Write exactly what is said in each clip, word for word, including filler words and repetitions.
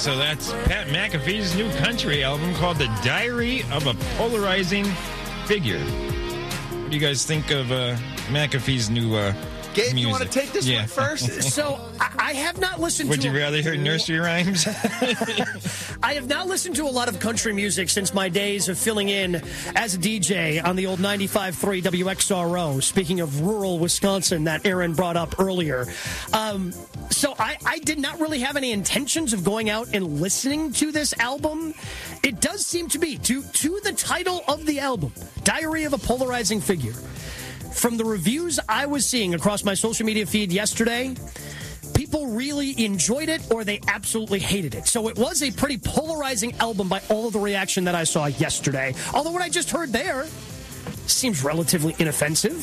so that's Pat McAfee's new country album called The Diary of a Polarizing Figure. What do you guys think of uh, McAfee's new uh, Gabe, music? you want to take this yeah. one first? So I, I have not listened Would to you a, rather hear nursery rhymes? I have not listened to a lot of country music since my days of filling in as a D J on the old ninety-five point three W X R O. Speaking of rural Wisconsin that Aaron brought up earlier. Um, so I, I did not really have any intentions of going out and listening to this album. It does seem to be, to, to the title of the album, Diary of a Polarizing Figure. From the reviews I was seeing across my social media feed yesterday, people really enjoyed it or they absolutely hated it. So it was a pretty polarizing album by all of the reaction that I saw yesterday. Although what I just heard there seems relatively inoffensive.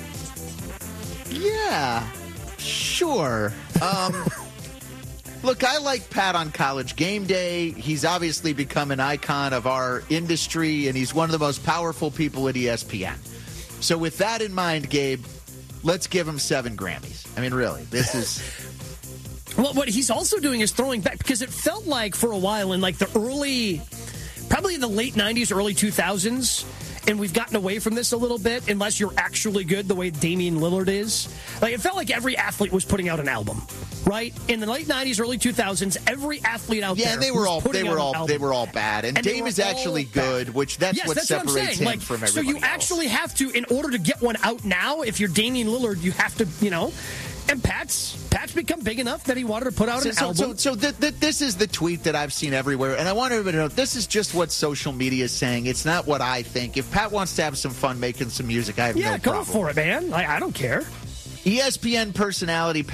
Yeah, sure. Um, look, I like Pat on College Game Day. He's obviously become an icon of our industry, and he's one of the most powerful people at E S P N. So with that in mind, Gabe, let's give him seven Grammys. I mean, really, this is... Well, what he's also doing is throwing back, because it felt like for a while in like the early, probably in the late nineties, early two thousands, and we've gotten away from this a little bit, unless you're actually good the way Damian Lillard is. Like, it felt like every athlete was putting out an album, right? In the late nineties, early two thousands, every athlete out yeah, there and they were was all putting they were out an all album. they were all bad. And, And they Dame were is actually all bad. good, which that's yes, what that's separates what I'm saying. him Like, from so everybody you else. actually have to, in order to get one out now, if you're Damian Lillard, you have to, you know. And Pat's Pat's become big enough that he wanted to put out So, an so, album. so, so th- th- this is the tweet that I've seen everywhere, and I want everybody to know this is just what social media is saying. It's not what I think. If Pat wants to have some fun making some music, I have yeah, no go problem. for it, man. I, I don't care. E S P N personality